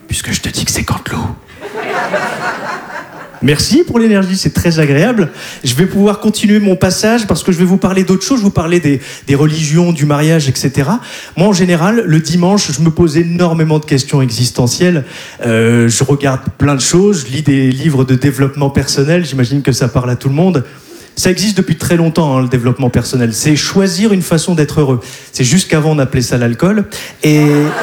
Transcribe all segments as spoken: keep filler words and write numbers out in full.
puisque je te dis que c'est Canteloup. Merci pour l'énergie, c'est très agréable. Je vais pouvoir continuer mon passage parce que je vais vous parler d'autres choses. Je vais vous parler des, des religions, du mariage, et cetera. Moi, en général, le dimanche, je me pose énormément de questions existentielles. Euh, je regarde plein de choses, je lis des livres de développement personnel. J'imagine que ça parle à tout le monde. Ça existe depuis très longtemps, hein, le développement personnel. C'est choisir une façon d'être heureux. C'est juste qu'avant, on appelait ça l'alcool. Et...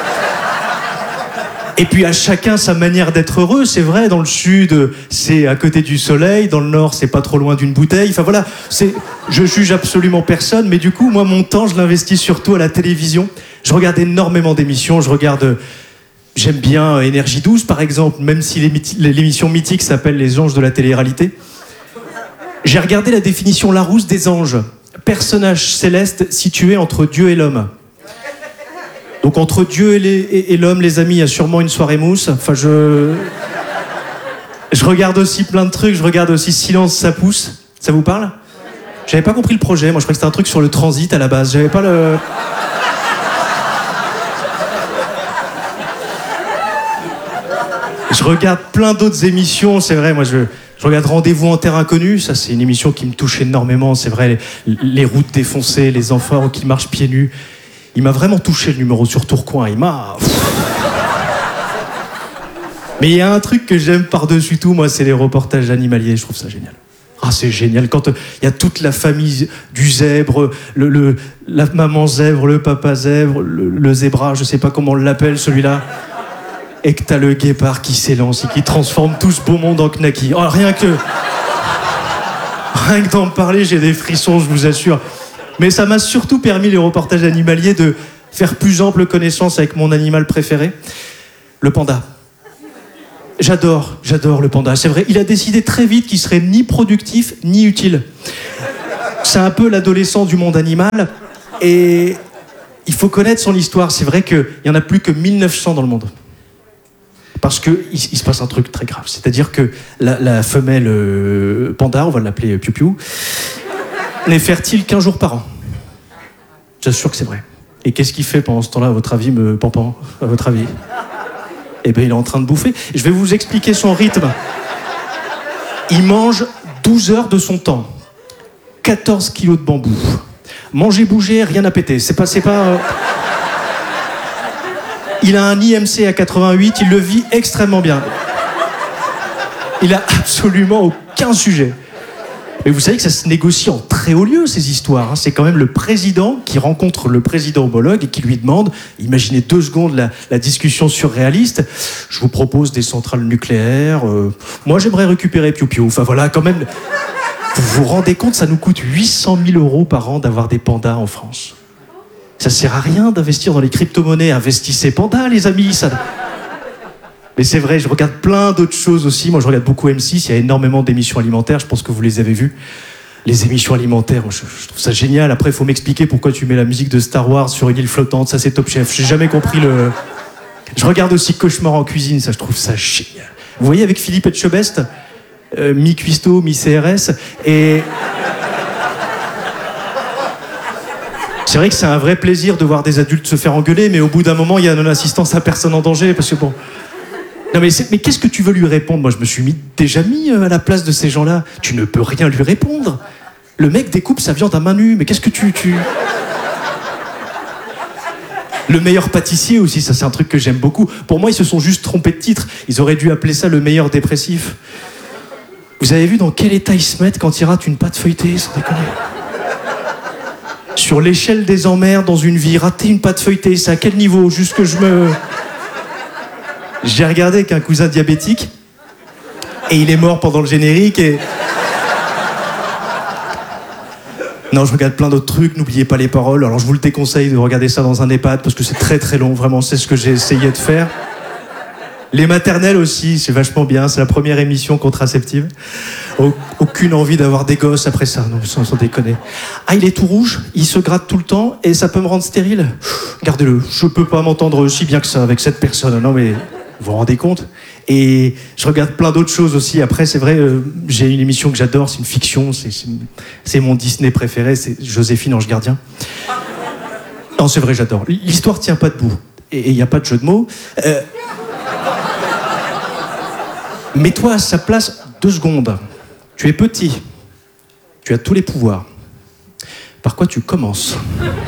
Et puis à chacun sa manière d'être heureux, c'est vrai, dans le sud, c'est à côté du soleil, dans le nord, c'est pas trop loin d'une bouteille, enfin voilà, c'est, je juge absolument personne, mais du coup, moi, mon temps, je l'investis surtout à la télévision. Je regarde énormément d'émissions, je regarde, j'aime bien Énergie douze, par exemple, même si l'émission mythique s'appelle Les Anges de la télé-réalité. J'ai regardé la définition Larousse des anges, personnage céleste situé entre Dieu et l'homme. Donc entre Dieu et, les, et, et l'homme, les amis, il y a sûrement une soirée mousse. Enfin, je... Je regarde aussi plein de trucs. Je regarde aussi Silence, ça pousse. Ça vous parle ? J'avais pas compris le projet. Moi, je croyais que c'était un truc sur le transit à la base. J'avais pas le... Je regarde plein d'autres émissions. C'est vrai, moi, je... Je regarde Rendez-vous en terre inconnue, ça c'est une émission qui me touche énormément, c'est vrai, les, les routes défoncées, les enfants qui marchent pieds nus. Il m'a vraiment touché le numéro sur Tourcoing, il m'a... Mais il y a un truc que j'aime par-dessus tout, moi, c'est les reportages animaliers, je trouve ça génial. Ah, c'est génial, quand il euh, y a toute la famille du zèbre, le, le, la maman zèbre, le papa zèbre, le, le zébra, je sais pas comment on l'appelle celui-là, et que t'as le guépard qui s'élance et qui transforme tout ce beau monde en knacky. Oh, rien que... Rien que d'en parler, j'ai des frissons, je vous assure. Mais ça m'a surtout permis, les reportages animaliers, de faire plus ample connaissance avec mon animal préféré, le panda. J'adore, j'adore le panda. C'est vrai, il a décidé très vite qu'il serait ni productif, ni utile. C'est un peu l'adolescent du monde animal. Et il faut connaître son histoire. C'est vrai qu'il n'y en a plus que mille neuf cents dans le monde. Parce qu'il il se passe un truc très grave. C'est-à-dire que la, la femelle euh, panda, on va l'appeler Piu Piu, n'est fertile qu'un jour par an. J'assure que c'est vrai. Et qu'est-ce qu'il fait pendant ce temps-là, à votre avis, me pampan, à votre avis ? Eh bien, il est en train de bouffer. Je vais vous expliquer son rythme. Il mange douze heures de son temps. quatorze kilos de bambou. Manger, bouger, rien à péter. C'est pas... C'est pas euh... Il a un I M C à quatre-vingt-huit, il le vit extrêmement bien. Il a absolument aucun sujet. Mais vous savez que ça se négocie en très haut lieu, ces histoires. Hein. C'est quand même le président qui rencontre le président homologue et qui lui demande, imaginez deux secondes la, la discussion surréaliste, je vous propose des centrales nucléaires, euh, moi j'aimerais récupérer Piu Piu. Enfin voilà, quand même, vous vous rendez compte, ça nous coûte huit cent mille euros par an d'avoir des pandas en France. Ça sert à rien d'investir dans les crypto-monnaies, investissez pandas les amis, ça... Mais c'est vrai, je regarde plein d'autres choses aussi. Moi, je regarde beaucoup M six, il y a énormément d'émissions alimentaires, je pense que vous les avez vues. Les émissions alimentaires, je, je trouve ça génial. Après, il faut m'expliquer pourquoi tu mets la musique de Star Wars sur une île flottante, ça c'est Top Chef. J'ai jamais compris le... Je regarde aussi Cauchemar en cuisine, ça je trouve ça génial. Vous voyez avec Philippe Etchebest, euh, mi-cuistot, mi-C R S, et... C'est vrai que c'est un vrai plaisir de voir des adultes se faire engueuler, mais au bout d'un moment, il y a non-assistance à personne en danger, parce que bon... Non mais, mais qu'est-ce que tu veux lui répondre ? Moi je me suis mis, déjà mis à la place de ces gens-là. Tu ne peux rien lui répondre. Le mec découpe sa viande à main nue, mais qu'est-ce que tu... tu... Le meilleur pâtissier aussi, ça c'est un truc que j'aime beaucoup. Pour moi ils se sont juste trompés de titre. Ils auraient dû appeler ça le meilleur dépressif. Vous avez vu dans quel état ils se mettent quand ils ratent une pâte feuilletée, sans déconner ? Sur l'échelle des emmerdes dans une vie, rater une pâte feuilletée, c'est à quel niveau ? Juste que je me... J'ai regardé avec un cousin diabétique et il est mort pendant le générique et... Non, je regarde plein d'autres trucs, n'oubliez pas les paroles. Alors je vous le déconseille de regarder ça dans un EHPAD parce que c'est très très long, vraiment, c'est ce que j'ai essayé de faire. Les maternelles aussi, c'est vachement bien, c'est la première émission contraceptive. Aucune envie d'avoir des gosses après ça, non, sans, sans déconner. Ah, il est tout rouge, il se gratte tout le temps et ça peut me rendre stérile. Gardez-le, je peux pas m'entendre si bien que ça avec cette personne, non mais... Vous vous rendez compte ? Et je regarde plein d'autres choses aussi. Après, c'est vrai, euh, j'ai une émission que j'adore, c'est une fiction, c'est, c'est, c'est mon Disney préféré, c'est Joséphine Ange Gardien. Non, c'est vrai, j'adore. L'histoire tient pas debout. Et il n'y a pas de jeu de mots. Euh... Mets-toi à sa place deux secondes. Tu es petit. Tu as tous les pouvoirs. Par quoi tu commences?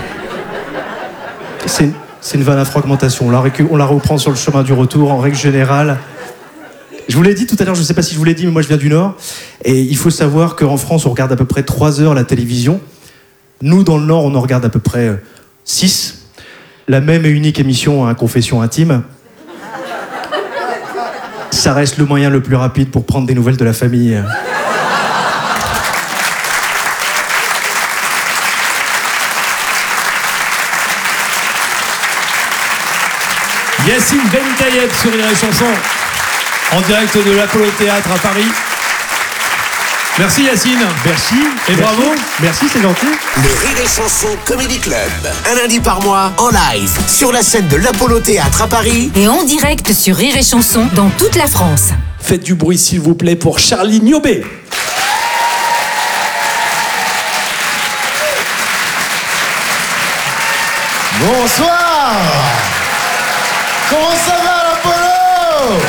C'est une, c'est une vanne à fragmentation. On la, récu- on la reprend sur le chemin du retour, en règle générale. Je vous l'ai dit tout à l'heure, je ne sais pas si je vous l'ai dit, mais moi je viens du Nord. Et il faut savoir qu'en France, on regarde à peu près trois heures la télévision. Nous, dans le Nord, on en regarde à peu près six. La même et unique émission, hein, Confession intime. Ça reste le moyen le plus rapide pour prendre des nouvelles de la famille. Yacine Benitayeb sur Rire et Chanson, en direct de l'Apollo Théâtre à Paris. Merci Yacine. Merci. Et merci. bravo. Merci, c'est gentil. Le Rire et Chanson Comedy Club. Un lundi par mois, en live, sur la scène de l'Apollo Théâtre à Paris. Et en direct sur Rire et Chanson dans toute la France. Faites du bruit s'il vous plaît pour Charlie Niobé. Bonsoir. Comment ça va l'Apollo?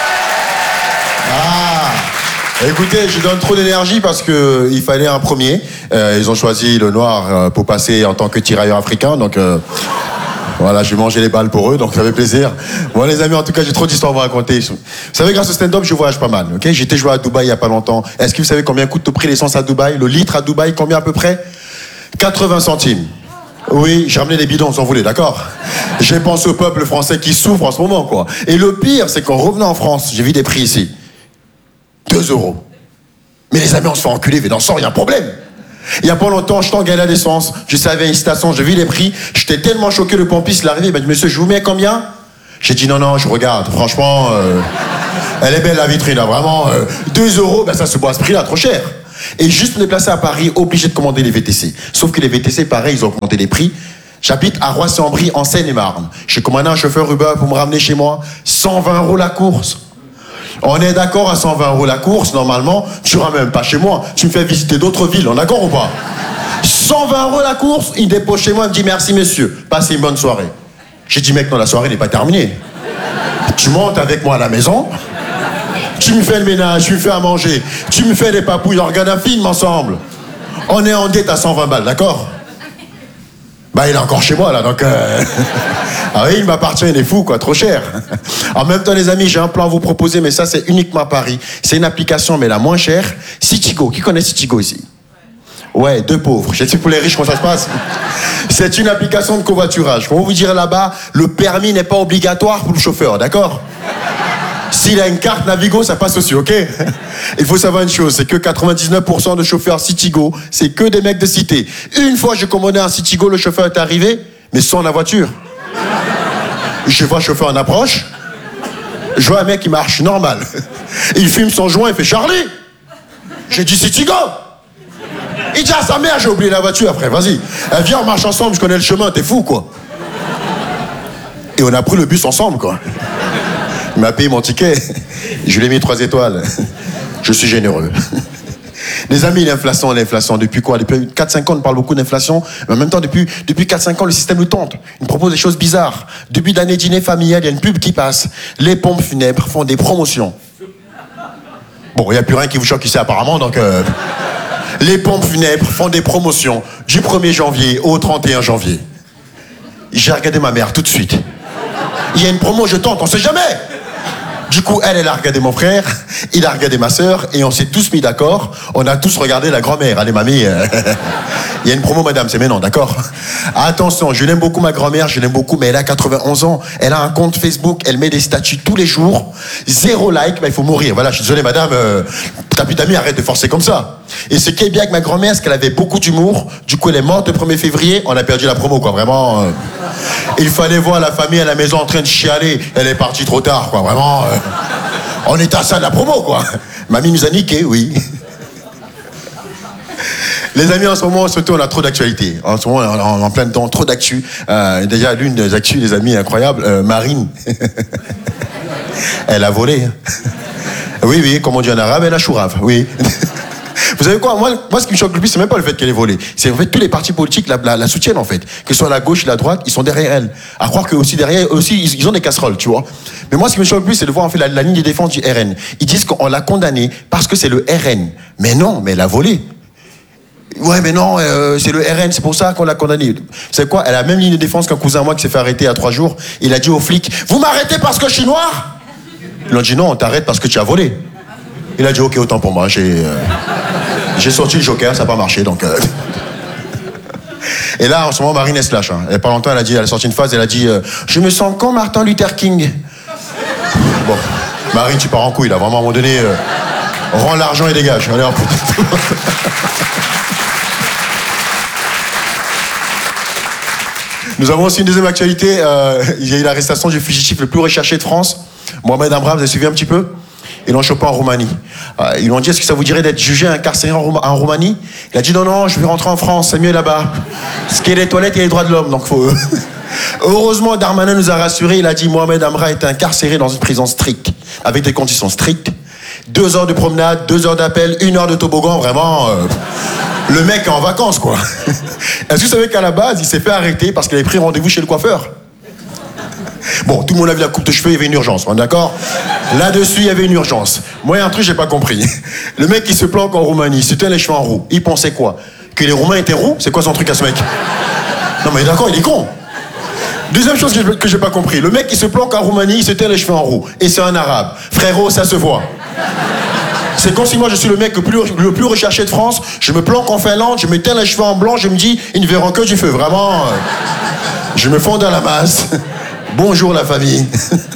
Ah, écoutez, je donne trop d'énergie parce que il fallait un premier. Euh, ils ont choisi le noir euh, pour passer en tant que tirailleur africain, donc euh, voilà, je vais manger les balles pour eux, donc ça fait plaisir. Bon les amis, en tout cas, j'ai trop d'histoires à vous raconter. Vous savez, grâce au stand-up, je voyage pas mal. Ok, j'étais joué à Dubaï il y a pas longtemps. Est-ce que vous savez combien coûte le prix l'essence à Dubaï? Le litre à Dubaï, combien à peu près? quatre-vingts centimes. Oui, j'ai ramené des bidons, vous en voulez, d'accord? J'ai pensé au peuple français qui souffre en ce moment, quoi. Et le pire, c'est qu'en revenant en France, j'ai vu des prix ici. deux euros. Mais les amis, on se fait enculer, mais dans le sang, il y a un problème. Il y a pas longtemps, je t'en à l'essence, je savais à une station, j'ai vu les prix, j'étais tellement choqué, le pompiste il est arrivé, il m'a dit, monsieur, je vous mets combien? J'ai dit, non, non, je regarde, franchement, euh, elle est belle la vitrine, là, vraiment, euh, deux euros, ben ça se boit à ce prix-là, trop cher. Et juste me déplacer à Paris, obligé de commander les V T C. Sauf que les V T C, pareil, ils ont augmenté les prix. J'habite à Roissy-en-Brie, en Seine-et-Marne. J'ai commandé un chauffeur Uber pour me ramener chez moi. cent vingt euros la course. On est d'accord à cent vingt euros la course, normalement, tu ne ramènes pas chez moi. Tu me fais visiter d'autres villes, on est d'accord ou pas? cent vingt euros la course, il dépose chez moi, il me dit merci monsieur, passez une bonne soirée. J'ai dit mec, non, la soirée n'est pas terminée. Tu montes avec moi à la maison, tu me fais le ménage, tu me fais à manger, tu me fais des papouilles, on regarde un film ensemble. On est en dette à cent vingt balles, d'accord? Bah il est encore chez moi là, donc... Euh... ah oui, il m'appartient, il est fou quoi, trop cher. En même temps les amis, j'ai un plan à vous proposer, mais ça c'est uniquement à Paris. C'est une application, mais la moins chère, Citigo. Qui connaît Citigo ici? Ouais, deux pauvres. Je sais pour les riches comment ça se passe. C'est une application de covoiturage. Pour vous dire là-bas, le permis n'est pas obligatoire pour le chauffeur, d'accord? S'il a une carte Navigo, ça passe aussi, ok? Il faut savoir une chose, c'est que quatre-vingt-dix-neuf pour cent de chauffeurs Citigo, c'est que des mecs de cité. Une fois, j'ai commandé un Citigo, le chauffeur est arrivé, mais sans la voiture. Je vois le chauffeur en approche, je vois un mec qui marche normal. Il fume son joint, il fait Charlie. J'ai dit Citigo. Il dit à sa mère, j'ai oublié la voiture après, vas-y. Elle vient, on marche ensemble, je connais le chemin, t'es fou quoi. Et on a pris le bus ensemble quoi. Il m'a payé mon ticket, je lui ai mis trois étoiles. Je suis généreux. Les amis, l'inflation, l'inflation, depuis quoi? Depuis quatre cinq ans, on parle beaucoup d'inflation, mais en même temps, depuis, depuis quatre cinq ans, le système nous tente. Il nous propose des choses bizarres. Début d'année dîner familial, il y a une pub qui passe. Les pompes funèbres font des promotions. Bon, il n'y a plus rien qui vous choque ici apparemment, donc... Euh... Les pompes funèbres font des promotions du premier janvier au trente et un janvier. J'ai regardé ma mère tout de suite. Il y a une promo, je tente, on sait jamais. Du coup, elle, elle a regardé mon frère, il a regardé ma sœur, et on s'est tous mis d'accord. On a tous regardé la grand-mère. Allez, mamie, euh... il y a une promo, madame, c'est maintenant, d'accord? Attention, je l'aime beaucoup, ma grand-mère, je l'aime beaucoup, mais elle a quatre-vingt-onze ans. Elle a un compte Facebook, elle met des statuts tous les jours. Zéro like, bah, il faut mourir. Voilà, je suis désolé, madame, euh... ta putain d'amis, arrête de forcer comme ça. Et ce qui est bien avec ma grand-mère, c'est qu'elle avait beaucoup d'humour. Du coup, elle est morte le premier février, on a perdu la promo, quoi, vraiment. Euh... Il fallait voir la famille à la maison en train de chialer. Elle est partie trop tard, quoi, vraiment. Euh... On est à ça de la promo, quoi. Mamie nous a niqué, oui. Les amis, en ce moment, surtout, on a trop d'actualités. En ce moment, on est en, en plein temps, trop d'actu. Euh, déjà, l'une des actus, les amis, incroyable, euh, Marine. Elle a volé. Oui, oui, comme on dit en arabe, elle a chourave, oui. Vous Vous savez quoi, moi, moi, ce qui me choque le plus, c'est même pas le fait qu'elle ait volé. C'est en fait tous les partis politiques la, la, la soutiennent en fait. Que ce soit la gauche ou la droite, ils sont derrière elle. À croire que aussi derrière, eux aussi, ils, ils ont des casseroles, tu vois. Mais moi, ce qui me choque le plus, c'est de voir en fait la, la ligne de défense du R N. Ils disent qu'on l'a condamné parce que c'est le R N. Mais non, mais elle a volé. Ouais, mais non, euh, c'est le R N, c'est pour ça qu'on l'a condamné. C'est quoi? Elle a la même ligne de défense qu'un cousin à moi qui s'est fait arrêter il y a trois jours. Il a dit aux flics, vous m'arrêtez parce que je suis noir? Ils lui ont dit non, on t'arrête parce que tu as volé. Il a dit ok, autant pour moi, j'ai euh, j'ai sorti le joker, ça n'a pas marché, donc... Euh... Et là, en ce moment, Marine, elle se lâche. Hein. Il n'y a pas longtemps, elle a, dit, elle a sorti une phrase, elle a dit euh, je me sens comme Martin Luther King. Bon, Marine, tu pars en couille, là, vraiment, à un moment donné, euh, rends l'argent et dégage. Allez, hop. Nous avons aussi une deuxième actualité. Euh, il y a eu l'arrestation du fugitif le plus recherché de France, Mohamed Amra, vous avez suivi un petit peu? Ils l'ont chopé en Roumanie. Euh, ils lui ont dit, est-ce que ça vous dirait d'être jugé, incarcéré en, Roum- en Roumanie? Il a dit, non, non, je vais rentrer en France, c'est mieux là-bas. Ce qui est les toilettes et les droits de l'homme, donc faut... Heureusement, Darmanin nous a rassurés, il a dit, Mohamed Amra est incarcéré dans une prison stricte, avec des conditions strictes. Deux heures de promenade, deux heures d'appel, une heure de toboggan, vraiment... Euh... Le mec est en vacances, quoi. Est-ce que vous savez qu'à la base, il s'est fait arrêter parce qu'il avait pris rendez-vous chez le coiffeur? Bon, tout le monde a vu la coupe de cheveux, il y avait une urgence, on est d'accord? Là-dessus, il y avait une urgence. Moi, il y a un truc, j'ai pas compris. Le mec, il se planque en Roumanie, il se tient les cheveux en roue. Il pensait quoi? Que les Roumains étaient roux? C'est quoi son truc à ce mec? Non, mais d'accord, il est con. Deuxième chose que j'ai pas compris. Le mec, il se planque en Roumanie, il se tient les cheveux en roue. Et c'est un arabe. Frérot, ça se voit. C'est comme si moi je suis le mec le plus, le plus recherché de France, je me planque en Finlande, je me teins les cheveux en blanc, je me dis, ils ne verront que du feu, vraiment. Euh, je me fonds dans la masse. Bonjour la famille.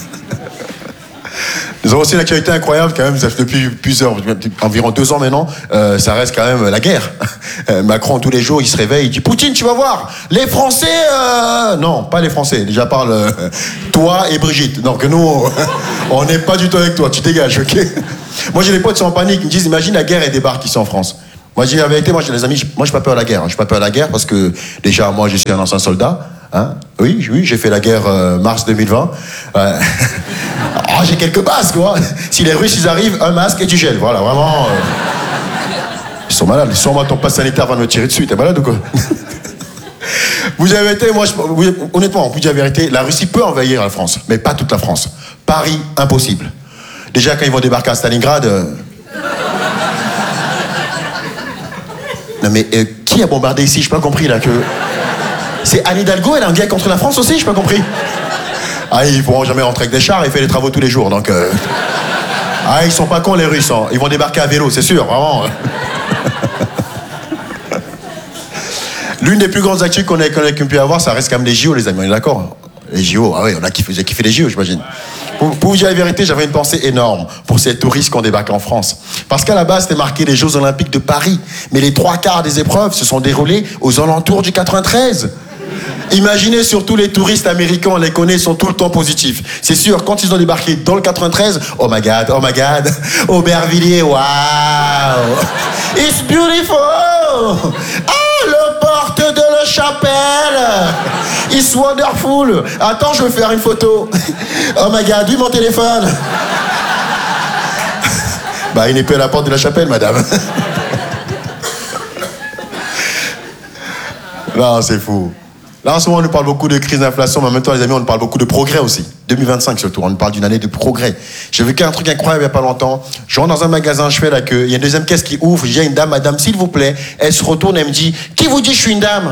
Nous avons aussi une actualité incroyable quand même, depuis plusieurs, environ deux ans maintenant, euh, ça reste quand même la guerre. Euh, Macron tous les jours, il se réveille, il dit, Poutine, tu vas voir, les Français, euh... non, pas les Français, déjà parle euh, toi et Brigitte. Donc nous, on n'est pas du tout avec toi, tu dégages, ok? Moi j'ai des potes qui sont en panique, ils me disent, imagine la guerre et débarque ici en France. Moi j'ai la vérité, moi j'ai des amis, moi j'ai pas peur de la guerre, hein. Je n'ai pas peur de la guerre parce que déjà moi je suis un ancien soldat, hein. Oui, oui, j'ai fait la guerre euh, mars deux mille vingt. Euh... oh, j'ai quelques bases quoi. Si les Russes ils arrivent, un masque et du gel, voilà, vraiment. Euh... Ils sont malades, sûrement ton passe sanitaire va me tirer dessus, t'es malade ou quoi? Vous avez été, moi, je, vous, honnêtement, vous dites la vérité, la Russie peut envahir la France, mais pas toute la France. Paris, impossible. Déjà, quand ils vont débarquer à Stalingrad... Euh... Non mais, euh, qui a bombardé ici? Je n'ai pas compris, là, que... C'est Anne Hidalgo, elle a un guerre contre la France aussi? Je n'ai pas compris. Ah, ils ne pourront jamais rentrer avec des chars, ils font les travaux tous les jours, donc... Euh... Ah, ils sont pas cons, les Russes, hein. Ils vont débarquer à vélo, c'est sûr, vraiment. L'une des plus grandes actus qu'on a, qu'on a pu avoir, ça reste quand même les J O, les amis, on est d'accord? Les J O, ah oui, on a kiffé, j'ai kiffé les J O, j'imagine. Pour, pour vous dire la vérité, j'avais une pensée énorme pour ces touristes qui ont débarqué en France. Parce qu'à la base, c'était marqué les Jeux Olympiques de Paris. Mais les trois quarts des épreuves se sont déroulées aux alentours du quatre-vingt-treize. Imaginez surtout les touristes américains, on les connaît, ils sont tout le temps positifs. C'est sûr, quand ils ont débarqué dans le quatre-vingt-treize, oh my god, oh my god, Aubervilliers, wow, it's beautiful. Ah, le porte de la chapelle, it's wonderful. Attends, je vais faire une photo. Oh my god, oui, mon téléphone. Bah, il n'est plus à la porte de la chapelle, madame. Non, c'est fou. Là, en ce moment, on nous parle beaucoup de crise d'inflation, mais en même temps, les amis, on nous parle beaucoup de progrès aussi. deux mille vingt-cinq surtout, on nous parle d'une année de progrès. J'ai vécu un truc incroyable il n'y a pas longtemps. Je rentre dans un magasin, je fais la queue, il y a une deuxième caisse qui ouvre, j'ai une dame, madame, s'il vous plaît. Elle se retourne, elle me dit, qui vous dit que je suis une dame?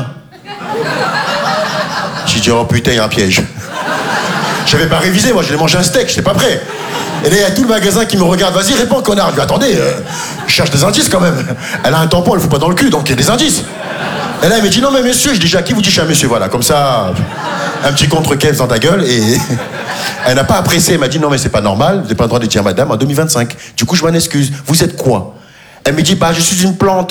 J'ai dit, oh putain, il y a un piège. J'avais pas révisé, moi, j'ai mangé un steak, j'étais pas prêt. Et là, il y a tout le magasin qui me regarde, vas-y, réponds, connard. Je dis, attendez, euh, je cherche des indices quand même. Elle a un tampon, elle ne fout pas dans le cul, donc il y a des indices. Et là, elle me dit, non, mais monsieur, je dis, à qui vous dit que je suis un monsieur? Voilà, comme ça, un petit contre-caisse dans ta gueule. Et elle n'a pas apprécié, elle m'a dit, non, mais c'est pas normal, vous n'avez pas le droit de dire madame en deux mille vingt-cinq. Du coup, je m'en excuse. Vous êtes quoi? Elle me dit, bah, je suis une plante.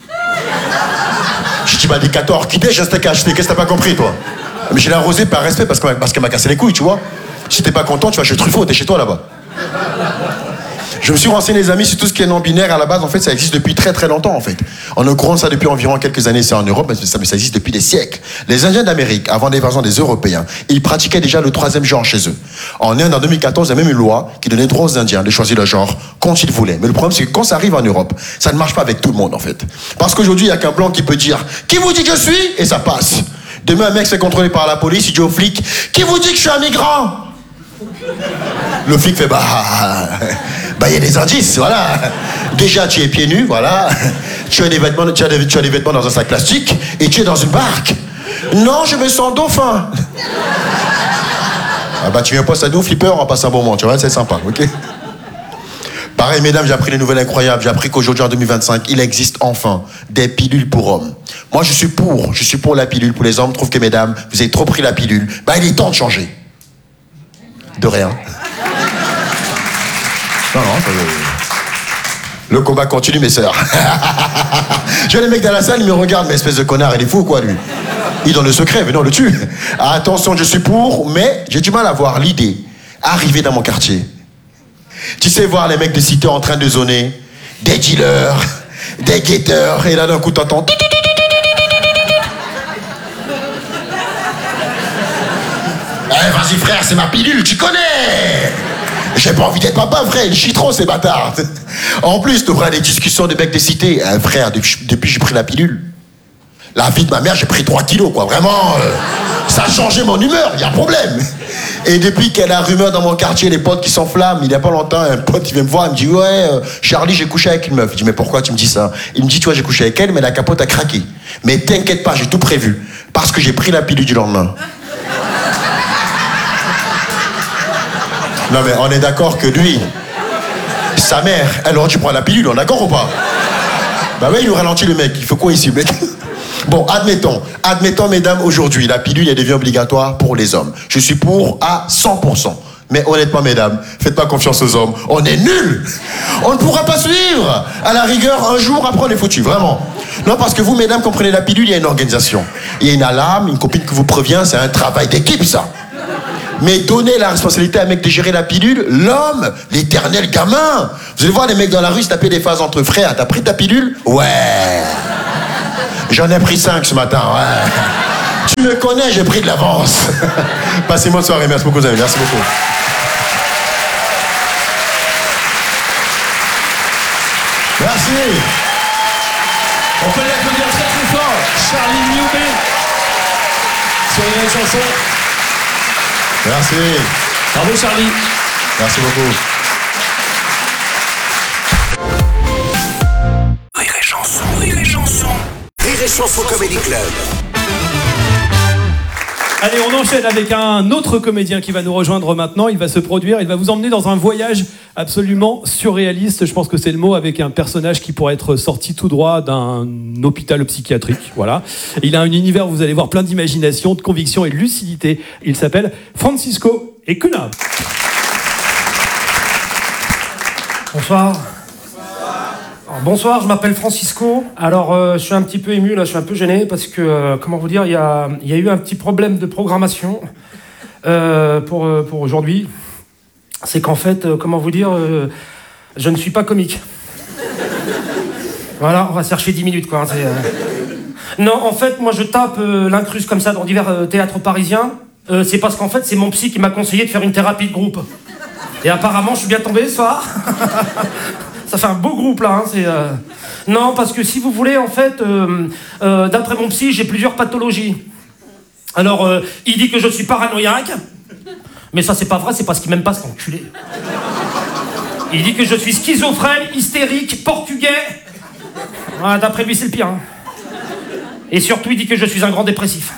Je dis, bah, des quatorze orchidées, j'ai un steak à acheter. Qu'est-ce que t'as pas compris, toi? Mais j'ai l'arrosé par respect parce qu'elle parce qu'elle m'a cassé les couilles, tu vois. Si t'es pas content, tu vas chez Truffaut, t'es chez toi là-bas. Je me suis renseigné, les amis, sur tout ce qui est non-binaire. À la base, en fait, ça existe depuis très très longtemps, en fait. On est au courant de ça depuis environ quelques années, c'est en Europe, mais ça, mais ça existe depuis des siècles. Les Indiens d'Amérique, avant l'invasion des Européens, ils pratiquaient déjà le troisième genre chez eux. En Inde, en deux mille quatorze, il y a même une loi qui donnait droit aux Indiens de choisir le genre quand ils voulaient. Mais le problème, c'est que quand ça arrive en Europe, ça ne marche pas avec tout le monde, en fait. Parce qu'aujourd'hui, il n'y a qu'un blanc qui peut dire « Qui vous dit que je suis ?» et ça passe. Demain, un mec se fait contrôler par la police, il dit au flic « Qui vous dit que je suis un migrant ?» Le flic fait « Bah, bah, il y a des indices, voilà. Déjà, tu es pieds nus, voilà. Tu as des vêtements, tu as des, tu as des vêtements dans un sac plastique et tu es dans une barque. Non, je me sens dauphin. Ah bah, tu viens pas à nous, flipper, on va passer un bon moment, tu vois, c'est sympa, ok? Pareil, mesdames, j'ai appris des nouvelles incroyables. J'ai appris qu'aujourd'hui, en deux mille vingt-cinq, il existe enfin des pilules pour hommes. Moi, je suis pour. Je suis pour la pilule pour les hommes. Je trouve que, mesdames, vous avez trop pris la pilule. Bah, il est temps de changer. De rien. Non, non, ça, je... Le combat continue, mes sœurs. Je vois les mecs dans la salle, ils me regardent, mais espèce de connard, il est fou, quoi, lui. Il donne le secret, mais non, le tue. Attention, je suis pour, mais j'ai du mal à voir l'idée. Arriver dans mon quartier. Tu sais voir les mecs de cité en train de zoner, des dealers, des guetteurs, et là d'un coup t'entends. Eh vas-y frère, c'est ma pilule, tu connais. J'ai pas envie d'être papa frère, ils chient trop ces bâtards. En plus, tu auras des discussions de mecs de cité. Eh, frère, depuis, depuis que j'ai pris la pilule, la vie de ma mère, j'ai pris trois kilos quoi, vraiment. Euh, ça a changé mon humeur, il y a un problème. Et depuis qu'il y a la rumeur dans mon quartier, les potes qui s'enflamment, il y a pas longtemps, un pote qui vient me voir, il me dit « Ouais, euh, Charlie, j'ai couché avec une meuf. » Je dis « Mais pourquoi tu me dis ça ?» Il me dit « Tu vois, j'ai couché avec elle, mais la capote a craqué. Mais t'inquiète pas, j'ai tout prévu. Parce que j'ai pris la pilule du lendemain. » Non mais on est d'accord que lui, sa mère, elle aurait dû prendre la pilule, on est d'accord ou pas? Bah ouais, il nous ralentit le mec, il faut quoi ici, mec? Bon, admettons, admettons, mesdames, aujourd'hui, la pilule, elle devient obligatoire pour les hommes. Je suis pour à cent pour cent. Mais honnêtement, mesdames, faites pas confiance aux hommes. On est nuls. On ne pourra pas suivre. À la rigueur, un jour, après, on est foutu, vraiment. Non, parce que vous, mesdames, comprenez la pilule, il y a une organisation. Il y a une alarme, une copine qui vous prévient, c'est un travail d'équipe, ça. Mais donner la responsabilité à un mec de gérer la pilule, l'homme, l'éternel gamin. Vous allez voir les mecs dans la rue se taper des phases entre frères. T'as pris ta pilule? Ouais. J'en ai pris cinq ce matin, ouais. Tu me connais, j'ai pris de l'avance. Passez bonne soirée, merci beaucoup, merci beaucoup. Merci. On peut l'applaudir très très fort. Charlie Newby sur une chanson. Merci. Bravo Charlie. Merci beaucoup. Rire et chanson, rire et chanson. Rire et chanson Comedy Club. Allez, on enchaîne avec un autre comédien qui va nous rejoindre maintenant. Il va se produire, il va vous emmener dans un voyage absolument surréaliste. Je pense que c'est le mot, avec un personnage qui pourrait être sorti tout droit d'un hôpital psychiatrique. Voilà. Il a un univers où vous allez voir plein d'imagination, de conviction et de lucidité. Il s'appelle Francisco Ecuna. Bonsoir. Alors, bonsoir, je m'appelle Francisco. Alors, euh, je suis un petit peu ému, là, je suis un peu gêné parce que, euh, comment vous dire, il y a, y a eu un petit problème de programmation euh, pour, euh, pour aujourd'hui. C'est qu'en fait, euh, comment vous dire, euh, je ne suis pas comique. Voilà, on va chercher dix minutes, quoi. Hein, c'est, euh... Non, en fait, moi, je tape euh, l'incruste comme ça dans divers euh, théâtres parisiens. Euh, c'est parce qu'en fait, c'est mon psy qui m'a conseillé de faire une thérapie de groupe. Et apparemment, je suis bien tombé ce soir. Ça fait un beau groupe là, hein, c'est... Euh... Non, parce que si vous voulez, en fait, euh, euh, d'après mon psy, j'ai plusieurs pathologies. Alors, euh, il dit que je suis paranoïaque, mais ça c'est pas vrai, c'est parce qu'il m'aime pas, cet enculé. Il dit que je suis schizophrène, hystérique, portugais. Ah, d'après lui, c'est le pire. Hein. Et surtout, il dit que je suis un grand dépressif.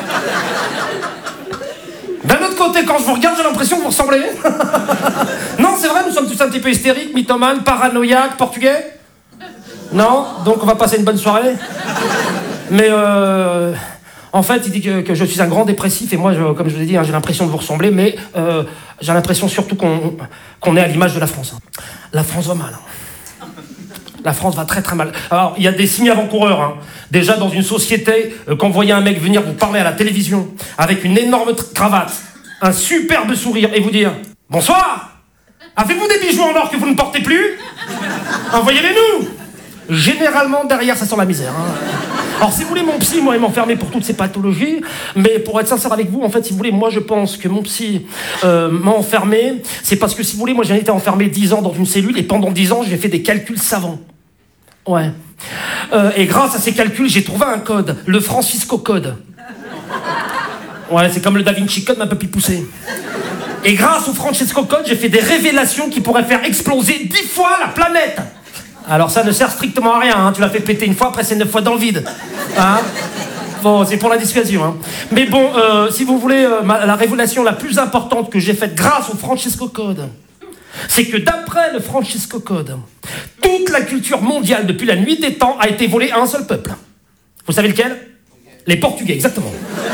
D'un autre côté, quand je vous regarde, j'ai l'impression que vous ressemblez. Non, c'est vrai, nous sommes tous un petit peu hystériques, mythomanes, paranoïaques, portugais. Non, donc on va passer une bonne soirée. Mais euh, en fait, il dit que, que je suis un grand dépressif, et moi, je, comme je vous l'ai dit, hein, j'ai l'impression de vous ressembler, mais euh, j'ai l'impression surtout qu'on qu'on est à l'image de la France. Hein. La France va mal. Hein. La France va très très mal. Alors, il y a des signes avant-coureurs. Hein. Déjà, dans une société, euh, quand vous voyez un mec venir vous parler à la télévision avec une énorme cravate, un superbe sourire et vous dire « Bonsoir !» Avez-vous des bijoux en or que vous ne portez plus? Envoyez-les-nous. Généralement, derrière, ça sent la misère. Hein. Alors, si vous voulez, mon psy, moi, il m'a enfermé pour toutes ces pathologies. Mais pour être sincère avec vous, en fait, si vous voulez, moi, je pense que mon psy euh, m'a enfermé. C'est parce que, si vous voulez, moi, j'ai été enfermé dix ans dans une cellule et pendant dix ans, j'ai fait des calculs savants. Ouais. Euh, et grâce à ces calculs, j'ai trouvé un code, le Francisco Code. Ouais, c'est comme le Da Vinci Code, mais un peu plus poussé. Et grâce au Francisco Code, j'ai fait des révélations qui pourraient faire exploser dix fois la planète. Alors ça ne sert strictement à rien, hein. Tu l'as fait péter une fois, après c'est neuf fois dans le vide. Hein? Bon, c'est pour la dissuasion. Hein. Mais bon, euh, si vous voulez, euh, ma, la révélation la plus importante que j'ai faite grâce au Francisco Code, c'est que d'après le Francisco Code, toute la culture mondiale depuis la nuit des temps a été volée à un seul peuple. Vous savez lequel? Les Portugais, exactement.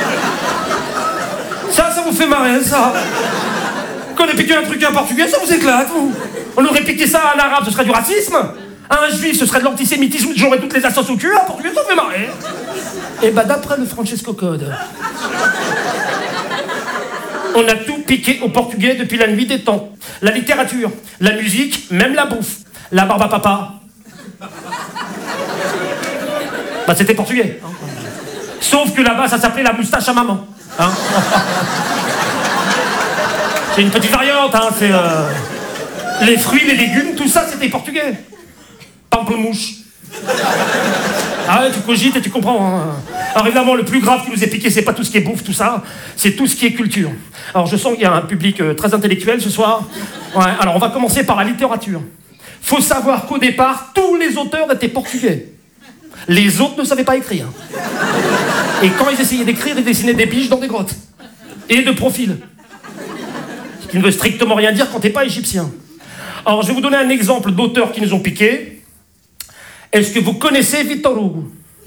Ça, ça vous fait marrer, ça. Qu'on ait piqué un truc à un Portugais, ça vous éclate, vous. On aurait piqué ça à un arabe, ce serait du racisme. À un juif, ce serait de l'antisémitisme, j'aurais toutes les assos au cul. Un Portugais, ça fait marrer. Et bah, d'après le Francisco Code, on a tout piqué aux Portugais depuis la nuit des temps. La littérature, la musique, même la bouffe. La barbe à papa. Bah, c'était portugais. Hein. Sauf que là-bas, ça s'appelait la moustache à maman. Hein. C'est une petite variante, hein, c'est... Euh... Les fruits, les légumes, tout ça, c'était portugais. Pamplemouche. Ah ouais, tu cogites et tu comprends. Hein. Alors évidemment, le plus grave qui nous est piqué, c'est pas tout ce qui est bouffe, tout ça, c'est tout ce qui est culture. Alors je sens qu'il y a un public euh, très intellectuel ce soir. Ouais, alors on va commencer par la littérature. Faut savoir qu'au départ, tous les auteurs étaient portugais. Les autres ne savaient pas écrire. Et quand ils essayaient d'écrire, ils dessinaient des biches dans des grottes. Et de profil. Ce qui ne veut strictement rien dire quand t'es pas égyptien. Alors, je vais vous donner un exemple d'auteurs qui nous ont piqué. Est-ce que vous connaissez Victor Hugo?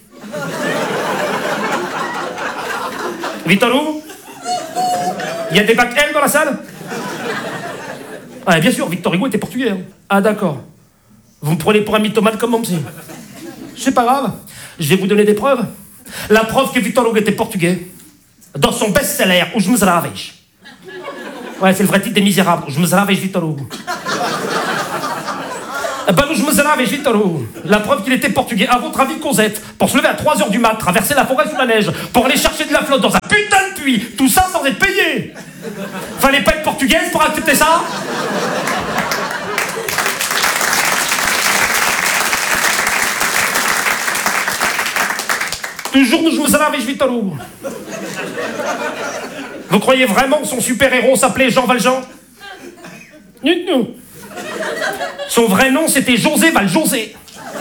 Victor Hugo? Il y a des bacs L dans la salle? Ah, bien sûr, Victor Hugo était portugais. Hein. Ah, d'accord. Vous me prenez pour un mythomane comme mon psy. C'est pas grave. Je vais vous donner des preuves. La preuve que Victor Hugo était portugais, dans son best-seller, Os Miseráveis. Ouais, c'est le vrai titre des Misérables, Os Miseráveis Victor Hugo. Ben, Os Miseráveis Victor Hugo. La preuve qu'il était portugais. À votre avis, Cosette, pour se lever à trois heures du mat, traverser la forêt sous la neige, pour aller chercher de la flotte dans un putain de puits, tout ça sans être payé. Fallait pas être portugaise pour accepter ça? Toujours Os Miseráveis Victor Hugo. Vous croyez vraiment que son super-héros s'appelait Jean Valjean? Non. Son vrai nom, c'était José Valjosé.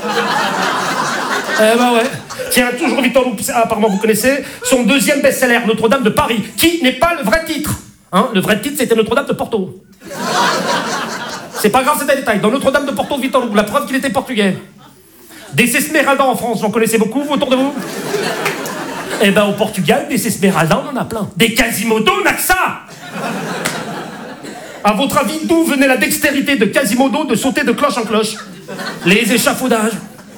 Eh ben ouais. Tiens, toujours Victor Hugo, apparemment vous connaissez, son deuxième best-seller, Notre-Dame de Paris, qui n'est pas le vrai titre. Hein, le vrai titre, c'était Notre-Dame de Porto. C'est pas grave, c'est un détail. Dans Notre-Dame de Porto, Victor Hugo, la preuve qu'il était portugais. Des Esmeraldas en France, j'en connaissez beaucoup, vous, autour de vous? Eh ben, au Portugal, des Esmeraldas, on en a plein. Des Quasimodo, on n'a que ça! À votre avis, d'où venait la dextérité de Quasimodo de sauter de cloche en cloche? Les échafaudages.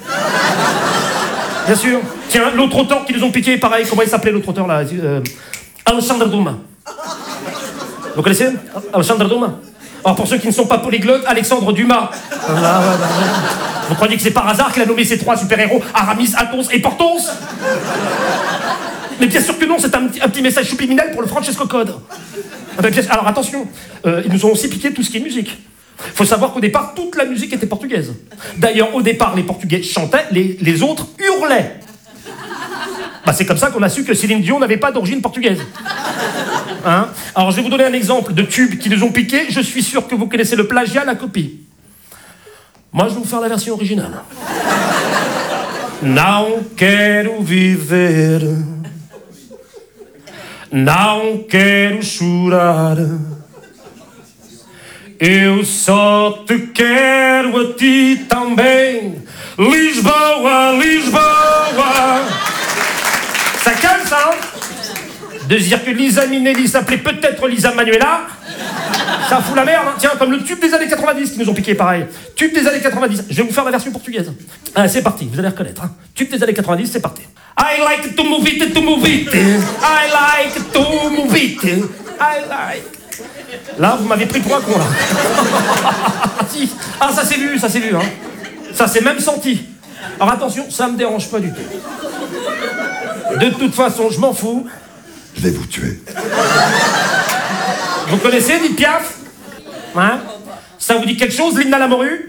Bien sûr. Tiens, l'autre auteur qui nous ont piqué, pareil, comment il s'appelait l'autre auteur là? euh, Alexandre Dumas. Vous connaissez Alexandre Dumas? Alors pour ceux qui ne sont pas polyglottes, Alexandre Dumas. Ah, ouais, bah, ouais. Vous croyez que c'est par hasard qu'il a nommé ses trois super-héros Aramis, Athos et Porthos? Mais bien sûr que non, c'est un, un petit message subliminal pour le Francisco Code. Alors attention, euh, ils nous ont aussi piqué tout ce qui est musique. Faut savoir qu'au départ, toute la musique était portugaise. D'ailleurs, au départ, les Portugais chantaient, les, les autres hurlaient. Bah, c'est comme ça qu'on a su que Céline Dion n'avait pas d'origine portugaise. Hein? Alors, je vais vous donner un exemple de tubes qui nous ont piqué. Je suis sûr que vous connaissez le plagiat, la copie. Moi, je vais vous faire la version originale. Não quero viver, não quero chorar, eu só te quero a ti também, Lisboa, Lisboa. Ça calme, ça, hein? De se dire que Lisa Minnelli s'appelait peut-être Lisa Manuela, ça fout la merde, hein. Tiens, comme le tube des années quatre-vingt-dix qui nous ont piqué, pareil. Tube des années quatre-vingt-dix. Je vais vous faire la version portugaise. Ah, c'est parti, vous allez reconnaître. Hein. Tube des années quatre-vingt-dix, c'est parti. I like to move it, to move it. I like to move it. I like. Là, vous m'avez pris pour un con, là. Si. Ah, ça s'est vu, ça s'est vu, hein. Ça s'est même senti. Alors attention, ça me dérange pas du tout. De toute façon, je m'en fous. Je vais vous tuer. Vous connaissez Edith Piaf? Hein? Ça vous dit quelque chose, l'hymne à la morue?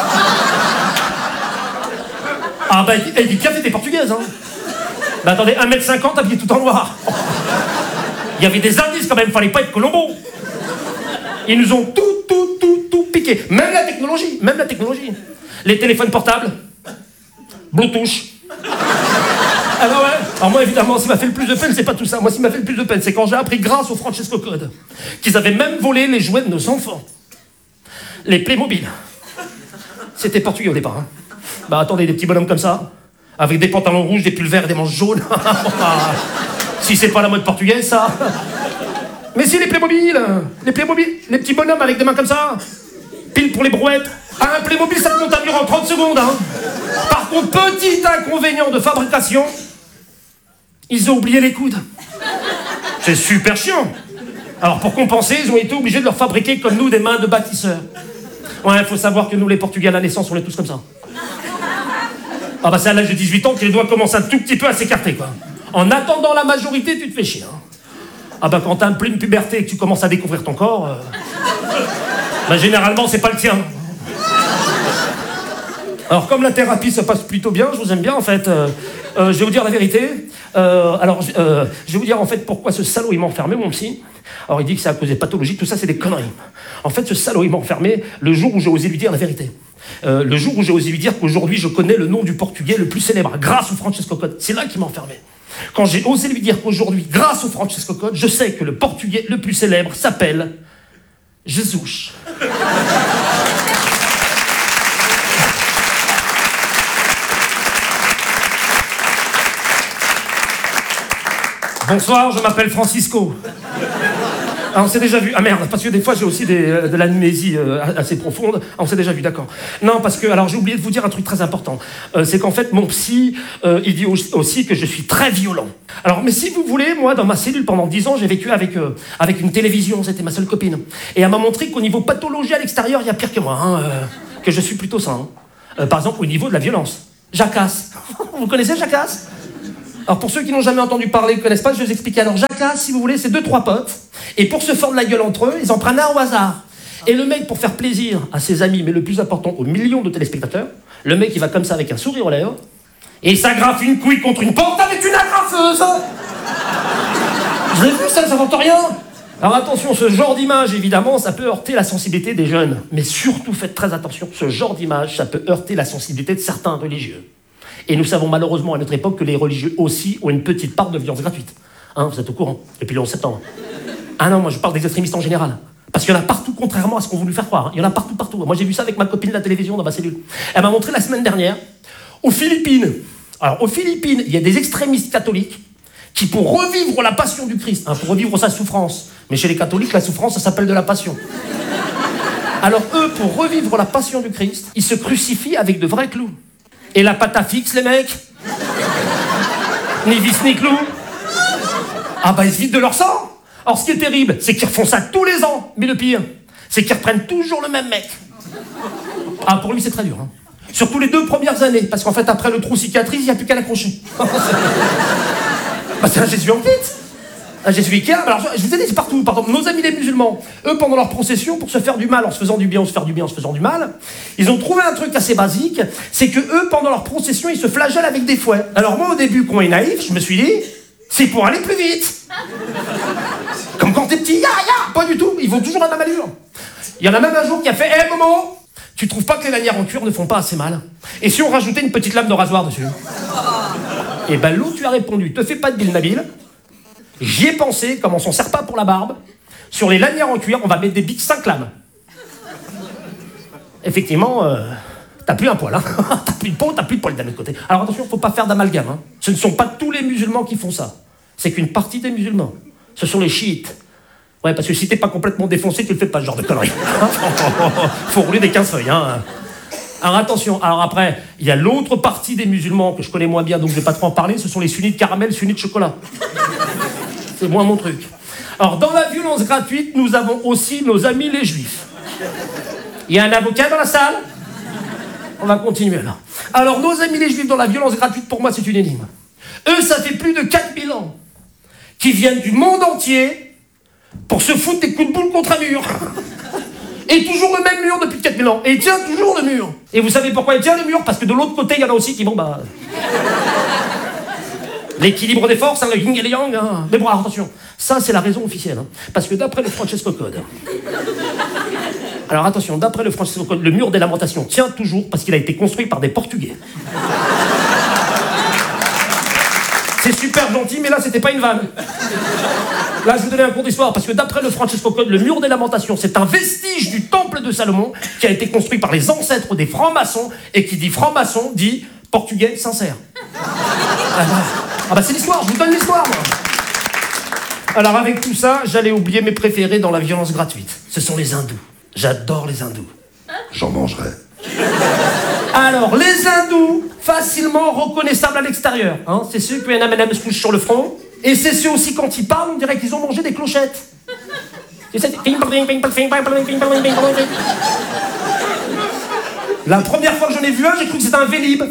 Ah bah Edith Piaf était portugaise, hein. Bah attendez, un mètre cinquante habillé tout en noir. Il y avait des indices quand même, fallait pas être Colombo. Ils nous ont tout, tout, tout, tout piqué. Même la technologie, même la technologie. Les téléphones portables, Bluetooth. Alors ouais, alors moi évidemment, ce qui m'a fait le plus de peine, c'est pas tout ça. Moi, ce qui m'a fait le plus de peine, c'est quand j'ai appris grâce au Francesco Code qu'ils avaient même volé les jouets de nos enfants. Les Playmobil. C'était portugais au départ, hein. Bah attendez, des petits bonhommes comme ça, avec des pantalons rouges, des pulls verts et des manches jaunes. Si c'est pas la mode portugaise, ça. Mais si, les Playmobil, les Playmobil, les petits bonhommes avec des mains comme ça, pile pour les brouettes. Ah, un Playmobil, ça te monte à mur en trente secondes, hein. Par contre, petit inconvénient de fabrication, ils ont oublié les coudes. C'est super chiant. Alors pour compenser, ils ont été obligés de leur fabriquer comme nous des mains de bâtisseurs. Ouais, il faut savoir que nous, les Portugais, à la naissance, on est tous comme ça. Ah bah c'est à l'âge de dix-huit ans que les doigts commencent un tout petit peu à s'écarter, quoi. En attendant la majorité, tu te fais chier, hein. Ah bah quand t'as un pleine puberté et que tu commences à découvrir ton corps, euh... bah généralement, c'est pas le tien. Alors comme la thérapie se passe plutôt bien, je vous aime bien en fait, euh, euh, je vais vous dire la vérité. Euh, alors euh, je vais vous dire en fait pourquoi ce salaud il m'a enfermé, mon psy. Alors il dit que c'est à cause des pathologies, tout ça c'est des conneries. En fait ce salaud il m'a enfermé le jour où j'ai osé lui dire la vérité. Euh, le jour où j'ai osé lui dire qu'aujourd'hui je connais le nom du portugais le plus célèbre, grâce au Francesco Code. C'est là qu'il m'a enfermé. Quand j'ai osé lui dire qu'aujourd'hui, grâce au Francesco Code, je sais que le portugais le plus célèbre s'appelle Jesus. Bonsoir, je m'appelle Francisco. Ah, on s'est déjà vu. Ah merde, parce que des fois j'ai aussi des, euh, de l'amnésie euh, assez profonde. Ah, on s'est déjà vu, d'accord. Non, parce que, alors j'ai oublié de vous dire un truc très important. Euh, c'est qu'en fait, mon psy, euh, il dit aussi que je suis très violent. Alors, mais si vous voulez, moi, dans ma cellule, pendant dix ans, j'ai vécu avec, euh, avec une télévision, c'était ma seule copine. Et elle m'a montré qu'au niveau pathologie à l'extérieur, il y a pire que moi, hein, euh, que je suis plutôt sain. Hein. Euh, par exemple, au niveau de la violence. Jacasse. Vous connaissez Jacasse ? Alors pour ceux qui n'ont jamais entendu parler, qui ne connaissent pas, je vais vous expliquer. Alors Jacasse, si vous voulez, c'est deux, trois potes. Et pour se fendre la gueule entre eux, ils en prennent un au hasard. Et le mec, pour faire plaisir à ses amis, mais le plus important, aux millions de téléspectateurs, le mec, il va comme ça avec un sourire aux lèvres, et il s'agrafe une couille contre une porte avec une agrafeuse. Je l'ai vu, ça, ça n'entend rien. Alors attention, ce genre d'image, évidemment, ça peut heurter la sensibilité des jeunes. Mais surtout, faites très attention, ce genre d'image, ça peut heurter la sensibilité de certains religieux. Et nous savons malheureusement à notre époque que les religieux aussi ont une petite part de violence gratuite. Hein, vous êtes au courant, depuis le onze septembre. Ah non, moi je parle des extrémistes en général. Parce qu'il y en a partout, contrairement à ce qu'on voulu faire croire. Hein. Il y en a partout, partout. Moi j'ai vu ça avec ma copine de la télévision dans ma cellule. Elle m'a montré la semaine dernière, aux Philippines. Alors aux Philippines, il y a des extrémistes catholiques qui, pour revivre la passion du Christ, hein, pour revivre sa souffrance, mais chez les catholiques, la souffrance, ça s'appelle de la passion. Alors eux, pour revivre la passion du Christ, ils se crucifient avec de vrais clous. Et la pâte à fixe, les mecs? Ni vis ni clous? Ah bah ils se vident de leur sang. Alors ce qui est terrible, c'est qu'ils refont ça tous les ans. Mais le pire, c'est qu'ils reprennent toujours le même mec. Ah pour lui c'est très dur, hein. Surtout les deux premières années, parce qu'en fait après le trou cicatrice, il n'y a plus qu'à l'accrocher. Bah c'est un Jésus en kit. Un jésuicain, alors je vous ai dit, c'est partout. Par exemple, nos amis les musulmans, eux, pendant leur procession, pour se faire du mal en se faisant du bien ou se faire du bien en se faisant du mal, ils ont trouvé un truc assez basique, c'est que eux, pendant leur procession, ils se flagellent avec des fouets. Alors moi, au début, quand on est naïf, je me suis dit, c'est pour aller plus vite. Comme quand t'es petit, ya, ya, pas du tout, ils vont toujours à la même allure. Il y en a même un jour qui a fait, hé, hey, Momo, tu trouves pas que les lanières en cuir ne font pas assez mal? Et si on rajoutait une petite lame de rasoir dessus? Et ben l'autre, tu as répondu, te fais pas de Bill Nabil. J'y ai pensé, comme on s'en sert pas pour la barbe, sur les lanières en cuir, on va mettre des bics cinq lames. Effectivement, euh, t'as plus un poil, hein. T'as plus de peau, t'as plus de poil d'un autre côté. Alors attention, faut pas faire d'amalgame, hein. Ce ne sont pas tous les musulmans qui font ça. C'est qu'une partie des musulmans. Ce sont les chiites. Ouais, parce que si t'es pas complètement défoncé, tu le fais pas, ce genre de conneries. Faut rouler des quinze feuilles, hein. Alors attention, alors après, il y a l'autre partie des musulmans que je connais moins bien, donc je vais pas trop en parler, ce sont les sunnites caramel, sunnites chocolat. C'est moins mon truc. Alors dans la violence gratuite, nous avons aussi nos amis les juifs. Il y a un avocat dans la salle? On va continuer alors. Alors, nos amis les juifs dans la violence gratuite, pour moi, c'est une énigme. Eux, ça fait plus de quatre mille ans qu'ils viennent du monde entier pour se foutre des coups de boule contre un mur. Et toujours le même mur depuis quatre mille ans. Et il tient toujours le mur. Et vous savez pourquoi il tient le mur? Parce que de l'autre côté, il y en a aussi qui vont, bah... l'équilibre des forces, hein, le yin et le yang. Hein. Mais bon, attention, ça, c'est la raison officielle. Hein. Parce que d'après le Francesco Code... Alors attention, d'après le Francesco Code, le mur des lamentations tient toujours parce qu'il a été construit par des Portugais. C'est super gentil, mais là, c'était pas une vanne. Là, je vous donnais un cours d'histoire, parce que d'après le Francesco Code, le mur des lamentations, c'est un vestige du temple de Salomon qui a été construit par les ancêtres des francs-maçons, et qui dit franc-maçon, dit portugais sincère. Ah bah, ah bah c'est l'histoire, je vous donne l'histoire, moi. Alors, avec tout ça, j'allais oublier mes préférés dans la violence gratuite. Ce sont les hindous. J'adore les hindous. J'en mangerai. Alors, les hindous, facilement reconnaissables à l'extérieur. Hein, c'est ceux qui ont un M and M's couche sur le front. Et c'est ceux aussi, quand ils parlent, on dirait qu'ils ont mangé des clochettes. La première fois que j'en ai vu un, j'ai cru que c'était un vélib.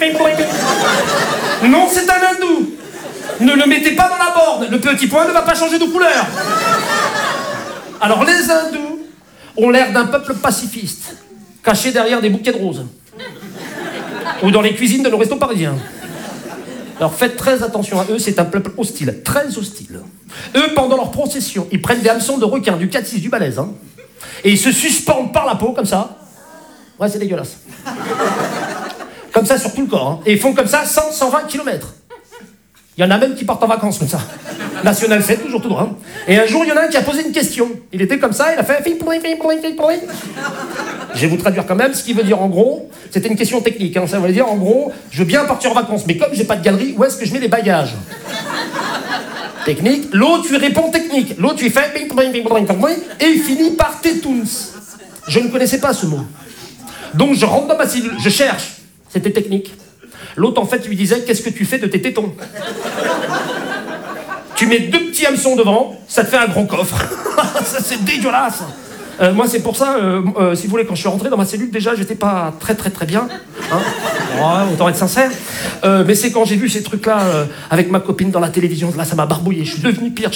Non, c'est un hindou. Ne le mettez pas dans la borne. Le petit point ne va pas changer de couleur. Alors, les hindous ont l'air d'un peuple pacifiste, caché derrière des bouquets de roses. Ou dans les cuisines de nos restos parisiens. Alors faites très attention à eux, c'est un peuple hostile, très hostile. Eux, pendant leur procession, ils prennent des hameçons de requin, du quatre six, du balèze, hein, et ils se suspendent par la peau, comme ça. Ouais, c'est dégueulasse. Comme ça sur tout le corps, hein. Et ils font comme ça cent, cent vingt kilomètres. Il y en a même qui partent en vacances comme ça. National sept, toujours tout droit. Hein. Et un jour, il y en a un qui a posé une question. Il était comme ça, il a fait... Je vais vous traduire quand même, ce qui veut dire en gros... C'était une question technique, hein, ça veut dire en gros... Je veux bien partir en vacances, mais comme j'ai pas de galerie, où est-ce que je mets les bagages? Technique. L'autre lui répond technique. L'autre lui fait... Et il finit par tétouns. Je ne connaissais pas ce mot. Donc je rentre dans ma cellule, je cherche. C'était technique. L'autre, en fait, lui disait, qu'est-ce que tu fais de tes tétons? Tu mets deux petits hameçons devant, ça te fait un gros coffre. Ça, c'est dégueulasse. Euh, moi, c'est pour ça, euh, euh, si vous voulez, quand je suis rentré dans ma cellule, déjà, j'étais pas très, très, très bien. Hein, ouais, autant être sincère. Euh, mais c'est quand j'ai vu ces trucs-là, euh, avec ma copine dans la télévision, là, ça m'a barbouillé. Je suis devenu pire.